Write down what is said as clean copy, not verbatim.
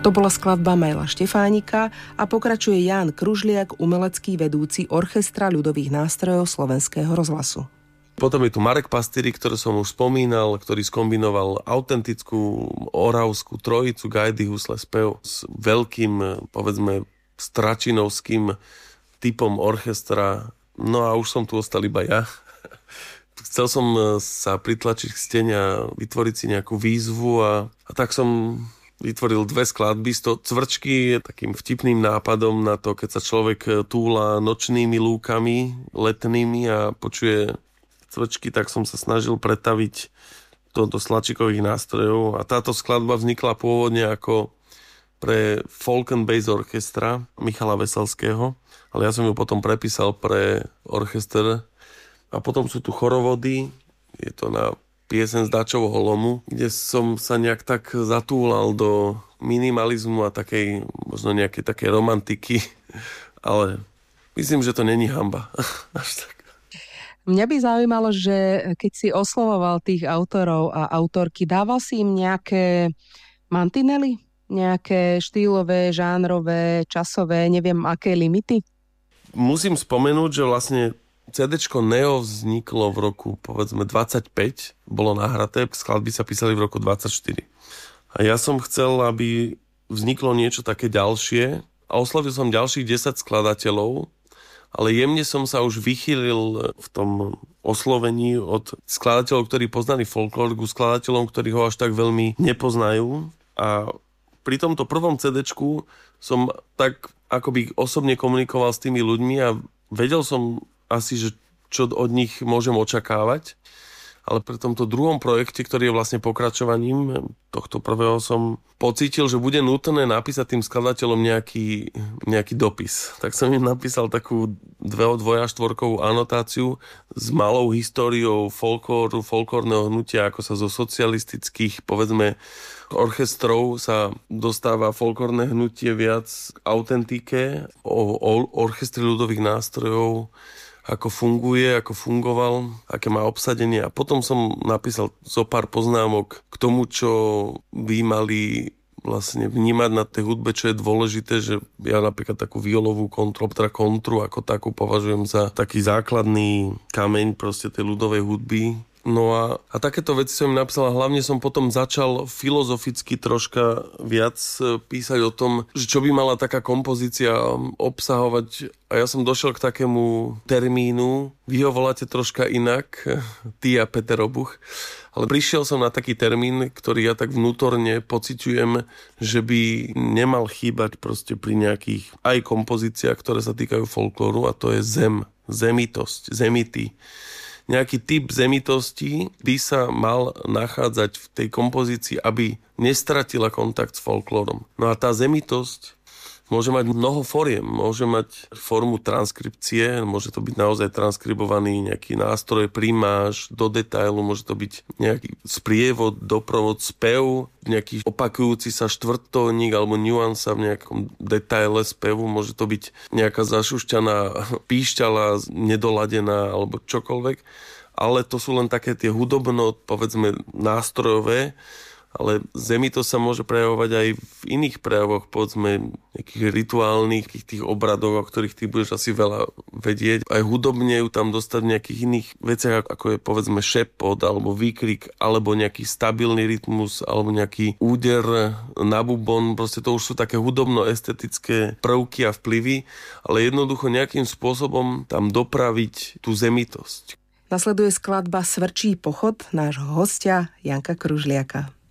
To bola skladba Majla Štefánika a pokračuje Ján Kružliak, umelecký vedúci Orchestra ľudových nástrojov Slovenského rozhlasu. Potom je tu Marek Pastýrik, ktorý som už spomínal, ktorý skombinoval autentickú oravskú trojicu gajdy, husle, spev s veľkým, povedzme, stračinovským typom orchestra. No a už som tu ostal iba ja. Chcel som sa pritlačiť k stene a vytvoriť si nejakú výzvu a tak som vytvoril 2 skladby. Cvrčky je takým vtipným nápadom na to, keď sa človek túla nočnými lúkami letnými a počuje cvrčky, tak som sa snažil pretaviť do slačikových nástrojov. A táto skladba vznikla pôvodne ako pre Folk and Bass Orchestra Michala Veselského, ale ja som ju potom prepísal pre orchester. A potom sú tu chorovody, je to na piesen z Dačovho lomu, kde som sa nejak tak zatúlal do minimalizmu a takej, možno nejakej takej romantiky, ale myslím, že to není hanba. Až tak. Mňa by zaujímalo, že keď si oslovoval tých autorov a autorky, dával si im nejaké mantinely? Nejaké štýlové, žánrové, časové, neviem aké limity? Musím spomenúť, že vlastne CDčko Neo vzniklo v roku, povedzme, 25, bolo nahraté, skladby sa písali v roku 24. A ja som chcel, aby vzniklo niečo také ďalšie a oslovil som ďalších 10 skladateľov, ale jemne som sa už vychýlil v tom oslovení od skladateľov, ktorí poznali folklór, ku skladateľom, ktorí ho až tak veľmi nepoznajú. A pri tomto prvom CDčku som tak akoby osobne komunikoval s tými ľuďmi a vedel som asi, že čo od nich môžem očakávať. Ale pri tomto druhom projekte, ktorý je vlastne pokračovaním tohto prvého, som pocítil, že bude nutné napísať tým skladateľom nejaký dopis. Tak som im napísal takú 2-4-kovú anotáciu s malou históriou folklórneho hnutia, ako sa zo socialistických, povedzme, orchestrov sa dostáva folklórne hnutie viac k autentike, o orchestri ľudových nástrojov, ako funguje, ako fungoval, aké má obsadenie. A potom som napísal zo pár poznámok k tomu, čo by mali vlastne vnímať na tej hudbe, čo je dôležité, že ja napríklad takú violovú kontru ako takú považujem za taký základný kameň proste tej ľudovej hudby. No a takéto veci som im napísal a hlavne som potom začal filozoficky troška viac písať o tom, že čo by mala taká kompozícia obsahovať. A ja som došiel k takému termínu, vy ho voláte troška inak, ty a Peter Obuch, ale prišiel som na taký termín, ktorý ja tak vnútorne pociťujem, že by nemal chýbať proste pri nejakých aj kompozíciách, ktoré sa týkajú folklóru, a to je zemitosť, zemity. Nejaký typ zemitosti by sa mal nachádzať v tej kompozícii, aby nestratila kontakt s folklórom. No a tá zemitosť môže mať mnoho foriem. Môže mať formu transkripcie, môže to byť naozaj transkribovaný nejaký nástroj, primáž do detailu, môže to byť nejaký sprievod, doprovod, spev, nejaký opakujúci sa štvrttónik alebo nuansa v nejakom detaile spevu, môže to byť nejaká zašušťaná píšťala, nedoladená alebo čokoľvek. Ale to sú len také tie hudobno, povedzme, nástrojové, ale zemitosť sa môže prejavovať aj v iných prejavoch, povedzme, nejakých rituálnych, tých obradoch, o ktorých ty budeš asi veľa vedieť. Aj hudobne ju tam dostať v nejakých iných veciach, ako je, povedzme, šepot, alebo výkrik, alebo nejaký stabilný rytmus, alebo nejaký úder na bubon. Proste to už sú také hudobno-estetické prvky a vplyvy, ale jednoducho nejakým spôsobom tam dopraviť tú zemitosť. Nasleduje skladba Svrčí pochod nášho hostia Janka Kružliaka.